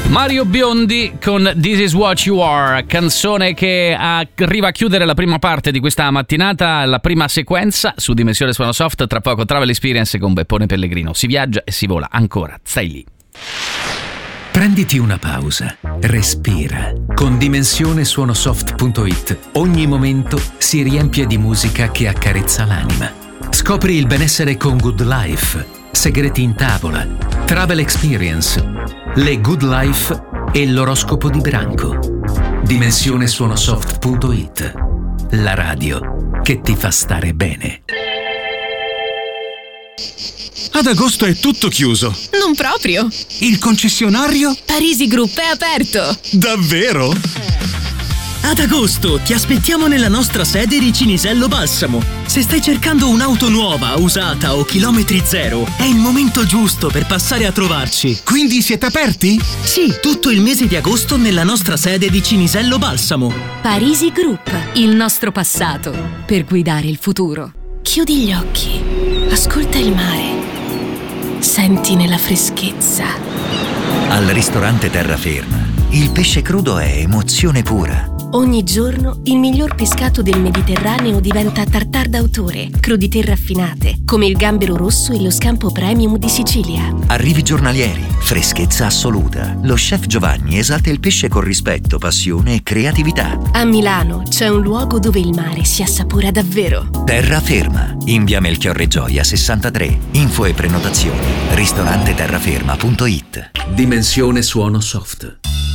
Mario Biondi con This Is What You Are, canzone che arriva a chiudere la prima parte di questa mattinata, la prima sequenza su Dimensione Suono Soft. Tra poco Travel Experience con Beppone Pellegrino. Si viaggia e si vola ancora, stai lì. Prenditi una pausa, respira. Con dimensionesuonosoft.it ogni momento si riempie di musica che accarezza l'anima. Scopri il benessere con Good Life, segreti in tavola, Travel Experience, le Good Life e l'oroscopo di branco. Dimensionesuonosoft.it, la radio che ti fa stare bene. Ad agosto è tutto chiuso. Non proprio. Il concessionario? Parisi Group è aperto. Davvero? Ad agosto ti aspettiamo nella nostra sede di Cinisello Balsamo. Se stai cercando un'auto nuova, usata o chilometri zero, è il momento giusto per passare a trovarci. Quindi siete aperti? Sì, tutto il mese di agosto nella nostra sede di Cinisello Balsamo. Parisi Group, il nostro passato per guidare il futuro. Chiudi gli occhi, ascolta il mare, senti nella freschezza. Al ristorante Terraferma, il pesce crudo è emozione pura. Ogni giorno il miglior pescato del Mediterraneo diventa tartar d'autore, crudité raffinate, come il gambero rosso e lo scampo premium di Sicilia. Arrivi giornalieri, freschezza assoluta. Lo chef Giovanni esalta il pesce con rispetto, passione e creatività. A Milano c'è un luogo dove il mare si assapora davvero. Terraferma, in via Melchiorre Gioia 63. Info e prenotazioni, ristoranteterraferma.it. Dimensione Suono Soft.